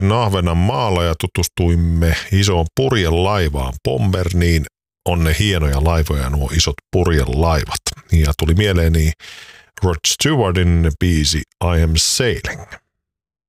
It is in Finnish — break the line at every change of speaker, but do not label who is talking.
kävin Ahvenanmaalla ja tutustuimme isoon purjelaivaan. Bomberniin on ne hienoja laivoja, nuo isot purjelaivat. Ja tuli mieleeni Rod Stewartin biisi I Am Sailing.